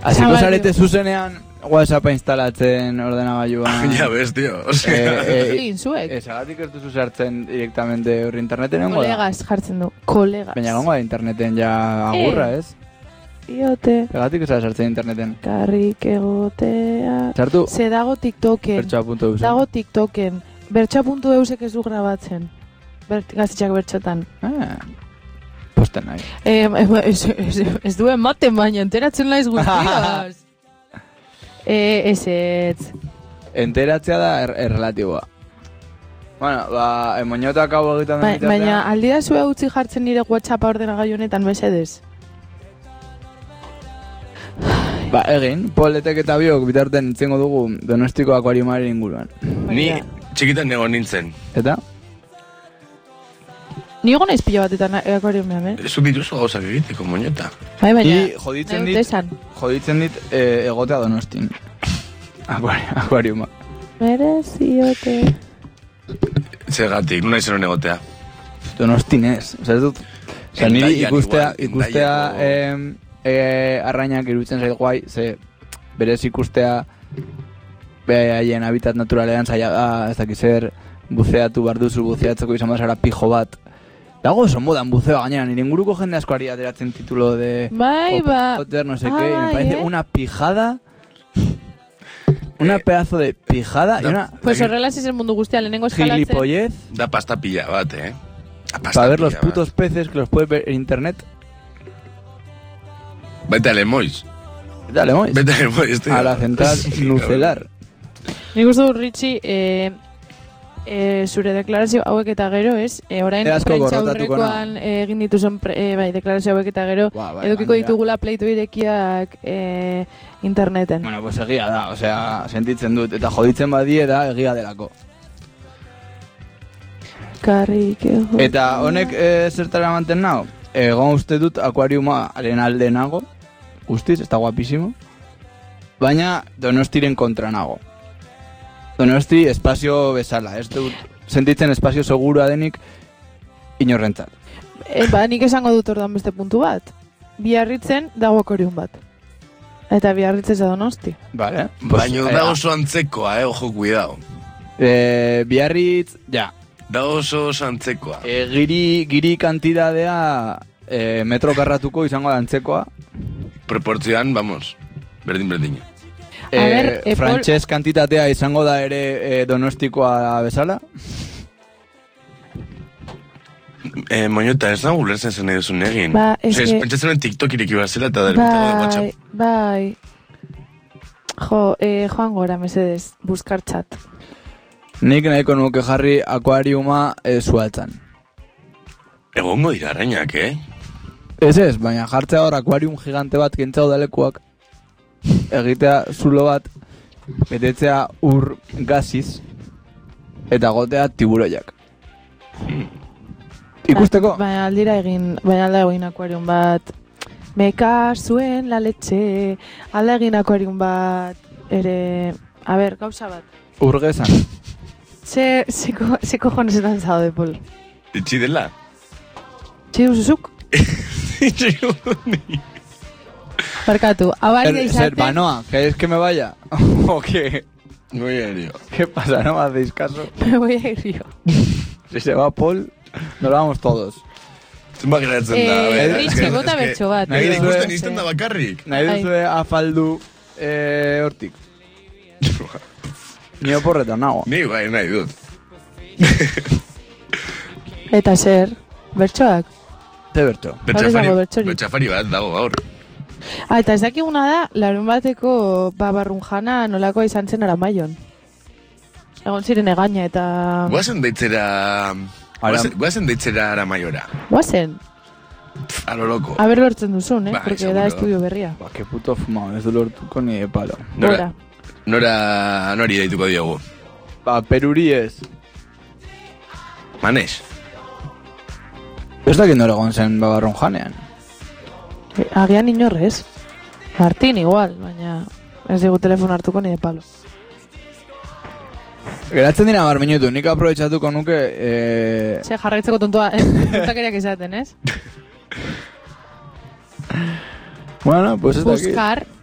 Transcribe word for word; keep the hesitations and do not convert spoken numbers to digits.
Hasiko zarete zuzenean WhatsAppa instalatzen ordenagailuan. Ja, bez, tio. Egin zuek. Esagatik ez duzu sartzen directamente hor interneten nengo da. Kolegas jartzen du, kolegas. Baina gongo da interneten ja agurra, ez? Iote. Esagatik ez da sartzen interneten. Karrik egotea. Sartu. Ze dago TikToken. Bertsoa puntu eusen. Dago TikToken. Bertsoa puntu eusek ez du grabatzen. Bert, gazitxak bertxotan. Ah. Posten nahi. Eh, ez, ez, ez du ematen baina, enteratzen naiz guztiaz. eh, ez ez. Enteratzea da er, errelatiboa. Bueno, ba, emoñotak hau egiten ba, den baina, aldi da zue utzi jartzen nire WhatsAppa ordenagailu honetan mesedez. Ba, egin, Poletek eta biok bitarten itzengo dugu Donostiko akuariumaren inguruan. Ni txikitan nego nintzen. Eta? Ni egon naiz pila batetan akuariumean, eh? Zuk dituzu gauzak egiteko, moñota. Bai, baina, I joditzen dit, joditzen dit eh, egotea Donostin. Akuariuma. Mereziote. Zegatik, nuna izan egotea. Donostin ez. Osa ez dut, osa niri ikustea, ikustea eh, eh, arrainak iruditzen zait guai, ze berez ikustea haien habitat naturalean zaila da, ez dakizer buzeatu behar duzu, buzeatzeko izan basara pijo bat. Dago oso modan buzeo gainera, nire inguruko jende askoari ateratzen titulo de bai, ba. Potter, no sé ah, qué, y me parece eh? una pijada, una pedazo de pijada da, y una... Pues horrela ez el mundu guztia, lehenengo eskalatzen. Gilipollez. Da pasta pila bat, eh? Para ver los putos bat. Peces que los puedes ver en internet. Vete a Lemoiz. Vete a Lemoiz. Vete a Lemoiz, tío. A la central sí, nucelar. Nik uste du, Richie, eh, eh, zure deklarazio hauek eta gero, ez? Eh, orain, prentsa aurrekoan egin dituzun eh, bai, deklarazio hauek eta gero, ba, bai, edukiko ditugula pleitu irekiak eh, interneten. Bueno, pues egia da, osea, sentitzen dut, eta joditzen badie da egia delako. Karrik ego. Eta honek eh, zertara manten nago? Egon uste dut akuariumaren alde nago, guztiz, ez da guapísimo, baina Donostiren kontra nago. Donosti espazio bezala, ez dut sentitzen espazio segura denik inorrentzat. E, ba, nik esango dut ordan beste puntu bat. Biarritzen dago akuarium bat. Eta Biarritz ez da Donosti. Vale. Pues, baina da oso antzekoa, eh, ojo, cuidado. Eh, Biarritz, ja. Da oso oso antzekoa. Eh, giri, giri kantidadea eh, metro karratuko izango da antzekoa. Proportzioan, vamos, berdin berdin. Eh, ver, eh, frantxez kantitatea izango da ere eh, Donostikoa bezala? Eh, moñota, ez da gulertzen zen eduzun egin. Ba, ez que... que... Pentsatzen TikTok ireki bazela eta dara bai, WhatsApp. Bai, Jo, eh, joan gora, mesedez, buskar txat. Nik nahiko nuke jarri akuariuma eh, zualtzan. Egongo dira arrainak, eh? Ez ez, baina jartzea hor akuarium gigante bat kentzau dalekuak. Egitea zulo bat, betetzea ur gaziz, eta gotea tiburoiak. Ikusteko? Baina aldira egin, baina alda egin akuarium bat. Meka zuen la letxe, alda egin akuarium bat, ere, a ber, gauza bat. Urgezan. Ze, ze, ze cojonesetan zaude, Pol? Itxi dela? Itxi duzuzuk? Itxi duzuni. Barkatu, abari da izaten... Ser, Banoa, ¿querés que me vaya? ¿O qué? Me voy a ir yo. ¿Qué pasa? ¿No me hacéis caso? Me voy a ir yo. Si se va Paul, nos vamos todos. Zenba geratzen da. Eh, Richie, bota bertxo bat. Nahi ikusten izten da bakarrik. Nahi duzue afaldu eh, hortik. Ni oporretan nago. Ni bai, nahi dut. Eta zer, bertxoak? Te bertxo. Bertxafari bat dago gaur. Ah, eta ez dakiguna da, larun bateko babarrun jana nolakoa izan zen Aramaion. Egon ziren egaina eta... Guazen deitzera... Guazen deitzera Aramaiora. Guazen? A lo loco. A ber lortzen duzun, eh? Ba, Porque seguro. da estudio berria. Ba, que puto fumado, ez du lortuko ni de palo. Nora, nora, nori deituko diogu. Ba, peruri ez. Manes. Ez dakit nore egon zen babarrun janean. Agian inorrez. Martin igual, baina ez digu telefon hartuko ni de palo. Geratzen dira bar minutu, nik aprobetxatuko nuke... Eh... Ze jarraitzeko tontoa, eh? Tontakeriak izaten, ez? Bueno, pues ez dakit. Buscar